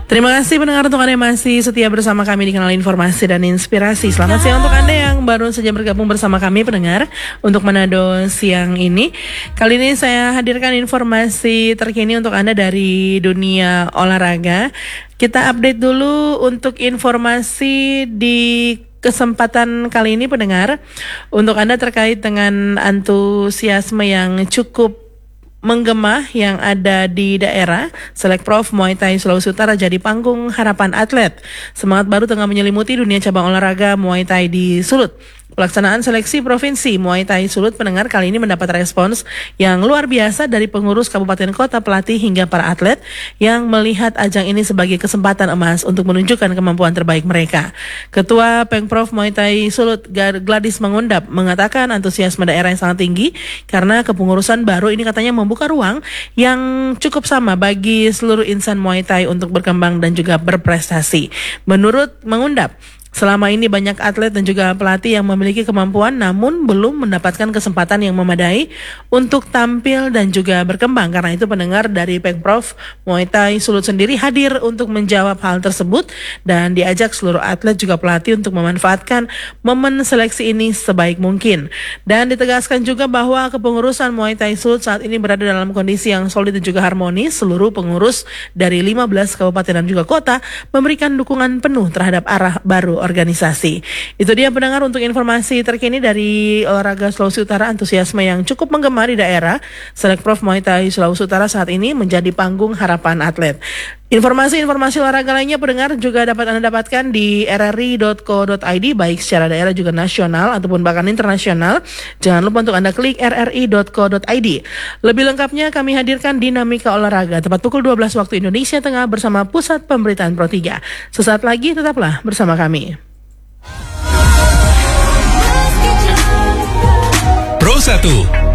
Terima kasih pendengar untuk Anda yang masih setia bersama kami di kanal Informasi dan Inspirasi. Selamat siang untuk Anda yang baru saja bergabung bersama kami pendengar untuk Manado siang ini. Kali ini saya hadirkan informasi terkini untuk Anda dari dunia olahraga. Kita update dulu untuk informasi di kesempatan kali ini pendengar. Untuk Anda terkait dengan antusiasme yang cukup menggema yang ada di daerah, Selekprof Muay Thai Sulawesi Utara jadi panggung harapan atlet. Semangat baru tengah menyelimuti dunia cabang olahraga Muay Thai di Sulut. Pelaksanaan seleksi Provinsi Muay Thai Sulut pendengar kali ini mendapat respons yang luar biasa dari pengurus kabupaten kota, pelatih hingga para atlet yang melihat ajang ini sebagai kesempatan emas untuk menunjukkan kemampuan terbaik mereka. Ketua Pengprov Muay Thai Sulut Gladys Mangundap mengatakan antusiasme daerah yang sangat tinggi karena kepengurusan baru ini katanya membuka ruang yang cukup sama bagi seluruh insan Muay Thai untuk berkembang dan juga berprestasi. Menurut Mangundap, selama ini banyak atlet dan juga pelatih yang memiliki kemampuan namun belum mendapatkan kesempatan yang memadai untuk tampil dan juga berkembang. Karena itu pendengar dari Pengprov Muay Thai Sulut sendiri hadir untuk menjawab hal tersebut dan diajak seluruh atlet juga pelatih untuk memanfaatkan momen seleksi ini sebaik mungkin. Dan ditegaskan juga bahwa kepengurusan Muay Thai Sulut saat ini berada dalam kondisi yang solid dan juga harmonis. Seluruh pengurus dari 15 kabupaten dan juga kota memberikan dukungan penuh terhadap arah baru organisasi. Itu dia pendengar untuk informasi terkini dari olahraga Sulawesi Utara. Antusiasme yang cukup menggema di daerah, Selekprof Muay Thai Sulawesi Utara saat ini menjadi panggung harapan atlet. Informasi-informasi olahraga lainnya pendengar juga dapat Anda dapatkan di rri.co.id baik secara daerah juga nasional ataupun bahkan internasional. Jangan lupa untuk Anda klik rri.co.id. Lebih lengkapnya kami hadirkan Dinamika Olahraga tepat pukul 12 waktu Indonesia Tengah bersama Pusat Pemberitaan Pro 3. Sesaat lagi tetaplah bersama kami. Pro 1